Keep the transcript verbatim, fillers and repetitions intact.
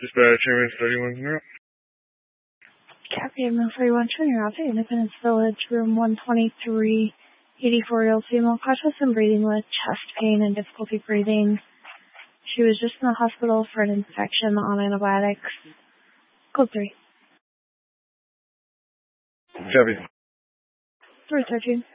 Dispatch, Ambulance thirty-one, you're up. Copy, Ambulance thirty-one, Junior Alpha, Independence Village, room one twenty-three, eighty-four-year-old female, cautious and breathing with chest pain and difficulty breathing. She was just in the hospital for an infection on antibiotics. Code three. Copy. three thirteen.